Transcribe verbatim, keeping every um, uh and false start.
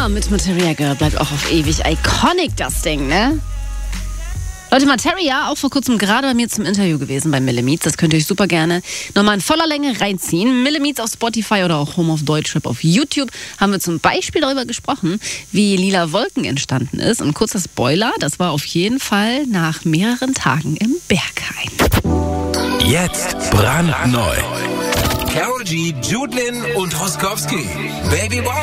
Materia mit Materia Girl bleibt auch auf ewig iconic, das Ding, ne? Leute, Materia, auch vor kurzem gerade bei mir zum Interview gewesen bei Millimeets. Das könnt ihr euch super gerne nochmal in voller Länge reinziehen. Millimeets auf Spotify oder auch Home of Deutschrap auf YouTube haben wir zum Beispiel darüber gesprochen, wie Lila Wolken entstanden ist. Und kurzer Spoiler, das war auf jeden Fall nach mehreren Tagen im Berghain. Jetzt brandneu. Karol G, Jude Lynn und Roskowski. Baby Boy.